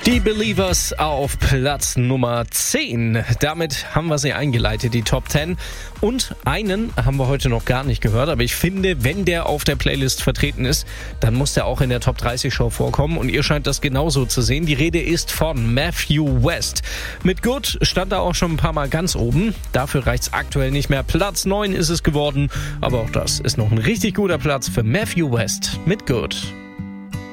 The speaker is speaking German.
Die Believers auf Platz Nummer 10. Damit haben wir sie eingeleitet, die Top 10. Und einen haben wir heute noch gar nicht gehört. Aber ich finde, wenn der auf der Playlist vertreten ist, dann muss der auch in der Top 30 Show vorkommen. Und ihr scheint das genauso zu sehen. Die Rede ist von Matthew West. Mit Good stand er auch schon ein paar Mal ganz oben. Dafür reicht's aktuell nicht mehr. Platz 9 ist es geworden. Aber auch das ist noch ein richtig guter Platz für Matthew West mit Good.